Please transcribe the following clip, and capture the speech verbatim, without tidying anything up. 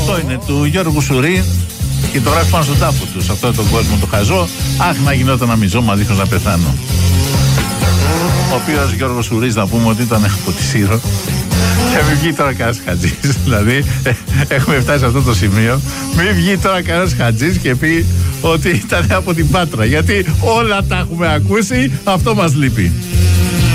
Αυτό είναι του Γιώργου Σουρή και το γράφει πάνω στον τάφο του. Σε αυτόν τον κόσμο το χαζό. Αχ, να γινόταν να μιζώμα δίχως να πεθάνω. Ο οποίος Γιώργος Σουρής, να πούμε ότι ήταν από τη Σύρο. Και μην βγει τώρα κανένας χατζής. Δηλαδή, ε, έχουμε φτάσει σε αυτό το σημείο. Μην βγει τώρα κανένας χατζής και πει ότι ήταν από την Πάτρα. Γιατί όλα τα έχουμε ακούσει, αυτό μας λείπει.